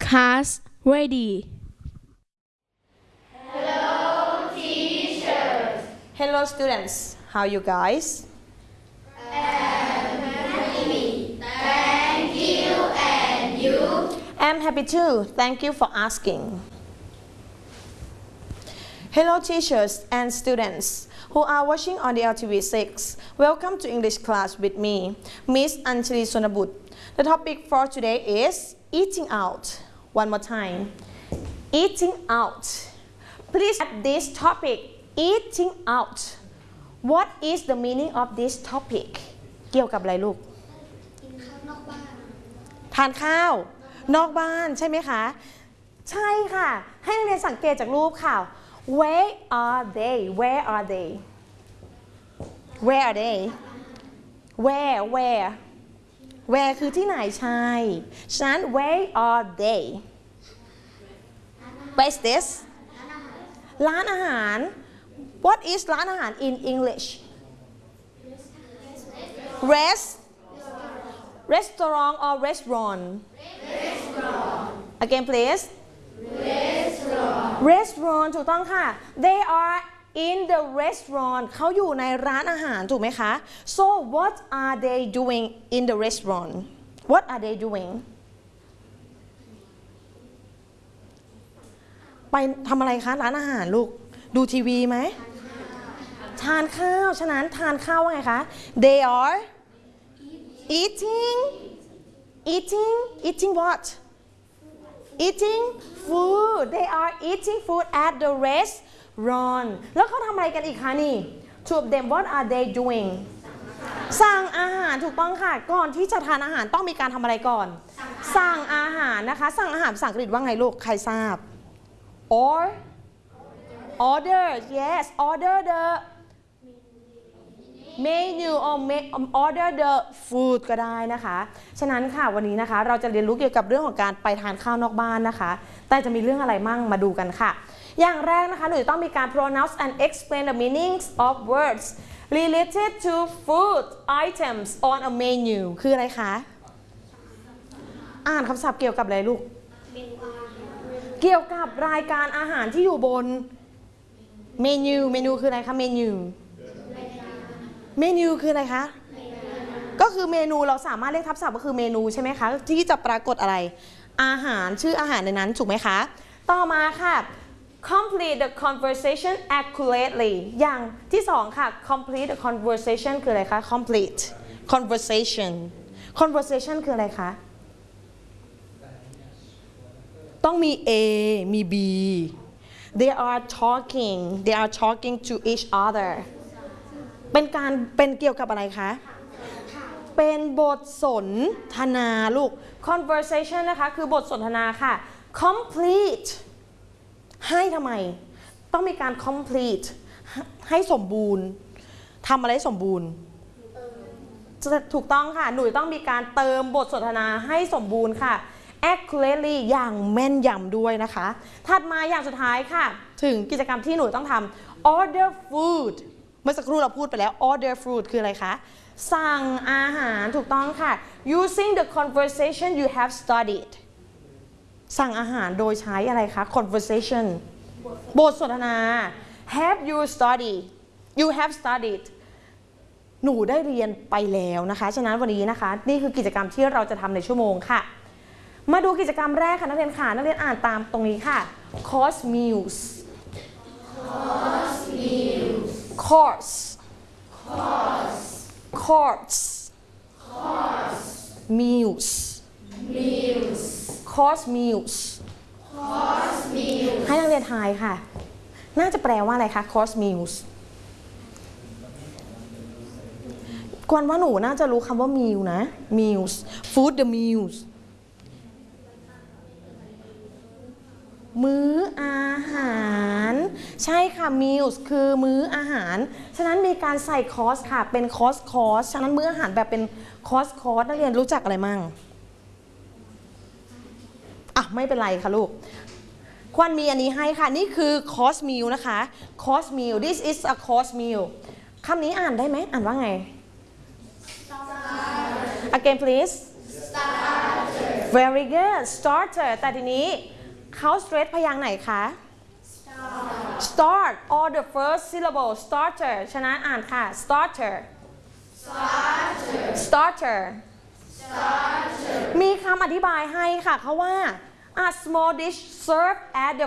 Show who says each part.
Speaker 1: Class ready.
Speaker 2: Hello, teachers.
Speaker 3: Hello, students. How are you guys?
Speaker 2: Happy. Thank you, and you?
Speaker 3: I'm happy too. Thank you for asking. Hello, teachers and students who are watching on the LTV6. Welcome to English class with me, Miss Anjali Sonabut. The topic for today is eating out. One more time. Eating out. Please add this topic, eating out. What is the meaning of this topic? เกี่ยวกับอะไรลูก ทานข้าวนอกบ้านใช่ไหมคะ ใช่ค่ะ ให้นักเรียนสังเกตจากรูปค่ะ Where are they? Where are they? Where are they? Where คือที่ไหนใช่ฉะนั้น Where are they? Where is this? ร้านอาหาร What is ร้านอาหาร in English? Restaurant or restaurant? Again please. Restaurant ถูกต้องค่ะ They are in the restaurant เขาอยู่ในร้านอาหารถูกไหมคะ So what are they doing in the restaurant? What are they doing? ไปทำอะไรคะร้านอาหารลูกดูทีวีไหมทานข้าวฉะนั้นทานข้าวว่าไงคะ They are eating what? Eating food. They are eating food at the restaurant. แล้วเขาทำอะไรกันอีกคะนี่ Two of them, what are they doing? สั่งอาหารถูกต้องค่ะก่อนที่จะทานอาหารต้องมีการทำอะไรก่อนสั่งอาหารนะคะสั่งอาหารภาษาอังกฤษว่าไงลูกใครทราบ order yes order the menu or order the food ก็ได้นะคะฉะนั้นค่ะวันนี้นะคะเราจะเรียนรู้เกี่ยวกับเรื่องของการไปทานข้าวนอกบ้านนะคะแต่จะมีเรื่องอะไรมั่งมาดูกันค่ะอย่างแรกนะคะหนูต้องมีการ pronounce and explain the meanings of words related to food items on a menu คืออะไรคะอ่านคำศัพท์เกี่ยวกับอะไรลูกเกี่ยวกับรายการอาหารที่อยู่บนเมนูคืออะไรคะเมนูคืออะไรคะก็คือเมนูเราสามารถเรียกทับศัพท์ก็คือเมนูใช่ไหมคะที่จะปรากฏอะไรอาหารชื่ออาหารในนั้นถูกไหมคะต่อมาค่ะ complete the conversation accurately อย่างที่สองค่ะ complete the conversation คืออะไรคะ complete conversation คืออะไรคะต้องมี A มี B they are talking to each other เป็นเกี่ยวกับอะไรคะเป็นบทสนทนาลูก conversation นะคะคือบทสนทนาค่ะ complete ให้ทำไมต้องมีการ complete ให้สมบูรณ์ทำอะไรสมบูรณ์ถูกต้องค่ะหนูต้องมีการเติมบทสนทนาให้สมบูรณ์ค่ะ accurately อย่างแม่นยำด้วยนะคะถัดมาอย่างสุดท้ายค่ะถึงกิจกรรมที่หนูต้องทำ order food เมื่อสักครู่เราพูดไปแล้ว order food คืออะไรคะสั่งอาหารถูกต้องค่ะ using the conversation you have studied สั่งอาหารโดยใช้อะไรคะ conversation บทสนทนา have you studied หนูได้เรียนไปแล้วนะคะฉะนั้นวันนี้นะคะนี่คือกิจกรรมที่เราจะทำในชั่วโมงค่ะมาดูกิจกรรมแรกค่ะนักเรียนค่ะนักเรียนอ่านตามตรงนี้ค่ะ course meals mealsให้นักเรียนทายค่ะน่าจะแปลว่าอะไรคะ course meals กวนว่าหนูน่าจะรู้คำว่า meal นะ meals food the meals มื้ออาหารใช่ค่ะ meals คือมื้ออาหารฉะนั้นมีการใส่คอร์สค่ะเป็นคอร์สฉะนั้นมื้ออาหารแบบเป็นคอร์สนักเรียนรู้จักอะไรมั่งอ่ะไม่เป็นไรค่ะลูกควันมีอันนี้ให้ค่ะนี่คือคอร์สมิลนะคะ course meal this is a course meal คำนี้อ่านได้ไหมอ่านว่าไง again please very good starter แต่ทีนี้เขา stress พยางค์ไหนคะ start or the first syllable starter ฉะนั้นอ่านค่ะ starter starter มีคำอธิบายให้ค่ะเขาว่า a small dish served at the